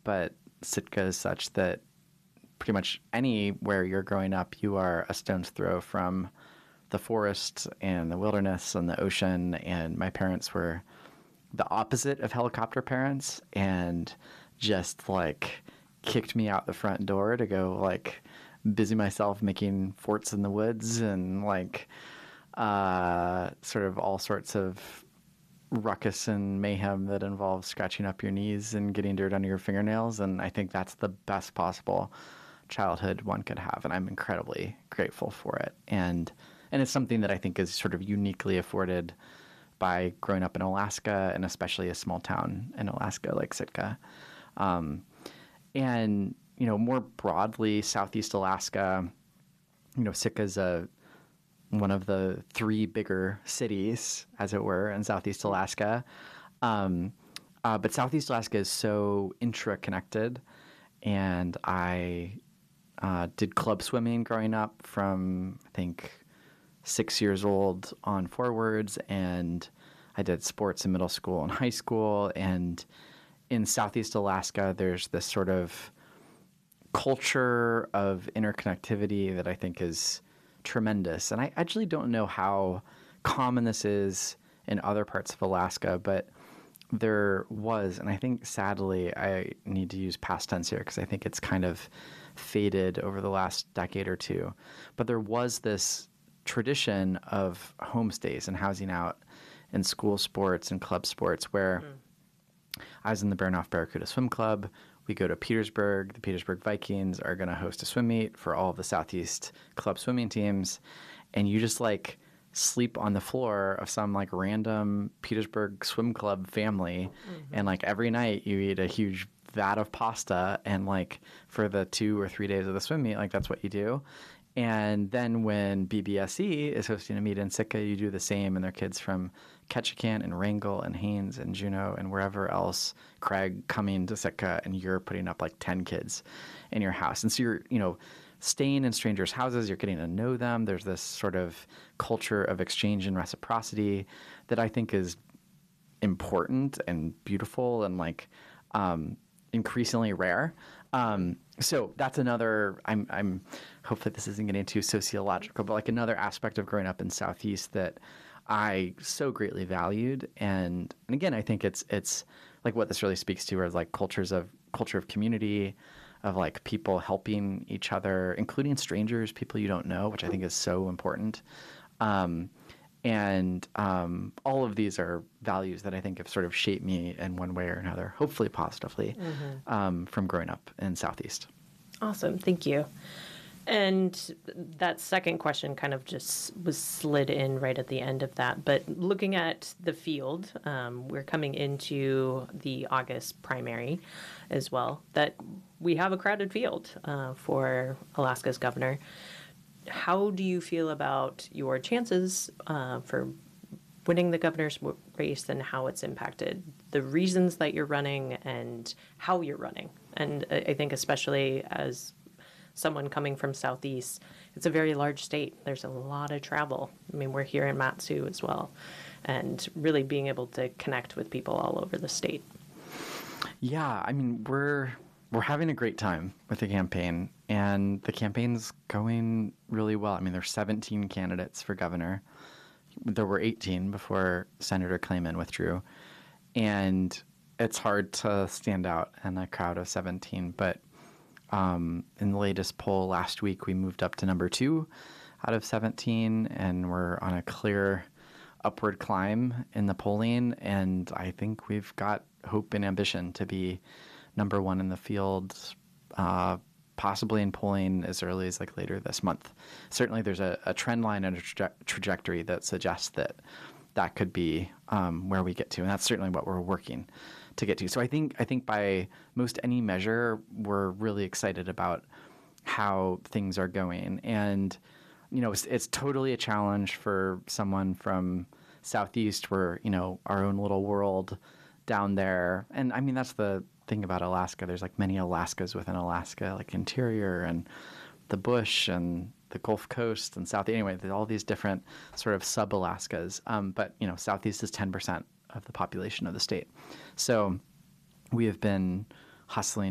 but Sitka is such that pretty much anywhere you're growing up, you are a stone's throw from the forest and the wilderness and the ocean. And my parents were the opposite of helicopter parents and just like kicked me out the front door to go like busy myself making forts in the woods and like sort of all sorts of ruckus and mayhem that involves scratching up your knees and getting dirt under your fingernails. And I think that's the best possible childhood one could have. And I'm incredibly grateful for it. And it's something that I think is sort of uniquely afforded by growing up in Alaska, and especially a small town in Alaska like Sitka. And, you know, more broadly, Southeast Alaska, you know, Sitka is one of the three bigger cities, as it were, in Southeast Alaska. But Southeast Alaska is so intra-connected, and I did club swimming growing up from, I think, 6 years old on forwards, and I did sports in middle school and high school. And in Southeast Alaska, there's this sort of culture of interconnectivity that I think is tremendous. And I actually don't know how common this is in other parts of Alaska, but there was, and I think sadly I need to use past tense here because I think it's kind of faded over the last decade or two, but there was this tradition of homestays and housing out in school sports and club sports where I was in the Baranof Barracuda Swim Club. We go to Petersburg. The Petersburg Vikings are going to host a swim meet for all of the Southeast club swimming teams. And you just like sleep on the floor of some like random Petersburg swim club family. And like every night you eat a huge vat of pasta. And like for the 2 or 3 days of the swim meet, like that's what you do. And then when BBSE is hosting a meet in Sitka, you do the same, and their kids from Ketchikan and Wrangell and Haines and Juneau and wherever else, Craig, coming to Sitka, and you're putting up like 10 kids in your house. And so you're, you know, staying in strangers' houses, you're getting to know them. There's this sort of culture of exchange and reciprocity that I think is important and beautiful and like increasingly rare. So that's another, I'm hopefully this isn't getting too sociological, but like another aspect of growing up in Southeast that I so greatly valued. And again, I think it's like what this really speaks to are like culture of community, of like people helping each other, including strangers, people you don't know, which I think is so important. And all of these are values that I think have sort of shaped me in one way or another, hopefully positively, from growing up in Southeast. Awesome. Thank you. And that second question kind of just was slid in right at the end of that. But looking at the field, we're coming into the August primary as well, that we have a crowded field for Alaska's governor. How do you feel about your chances for winning the governor's race and how it's impacted the reasons that you're running and how you're running? And I think especially as someone coming from Southeast, it's a very large state. There's a lot of travel. I mean, we're here in Mat-Su as well, and really being able to connect with people all over the state. Yeah, I mean, we're having a great time with the campaign, and the campaign's going really well. I mean, there's 17 candidates for governor. There were 18 before Senator Clayman withdrew, and it's hard to stand out in a crowd of 17. But in the latest poll last week, we moved up to number 2 out of 17, and we're on a clear upward climb in the polling. And I think we've got hope and ambition to be number 1 in the field, possibly in polling as early as like later this month. Certainly there's a trend line and a trajectory that suggests that could be where we get to. And that's certainly what we're working to get to. So I think by most any measure, we're really excited about how things are going. And, you know, it's totally a challenge for someone from Southeast. We're, you know, our own little world down there. And I mean, that's the thing about Alaska. There's like many Alaskas within Alaska, like Interior and the Bush and the Gulf Coast and South. Anyway, there's all these different sort of sub-Alaskas. But, you know, Southeast is 10% of the population of the state. So we have been hustling